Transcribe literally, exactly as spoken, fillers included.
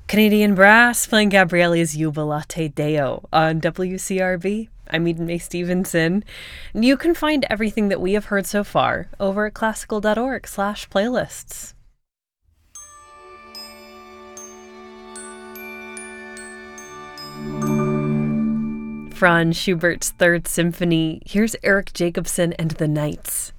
Canadian Brass playing Gabriele's Jubilate Deo on W C R B. I'm Eden May Stevenson. You can find everything that we have heard so far over at classical.org slash playlists. Franz Schubert's Third Symphony, here's Eric Jacobson and the Knights.